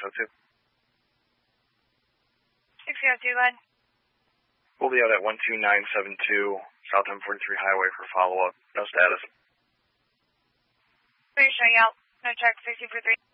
602. 602, go ahead. We'll be out at 12972 South M43 Highway for follow-up. No status. Please showing out. No check, 60 for 3.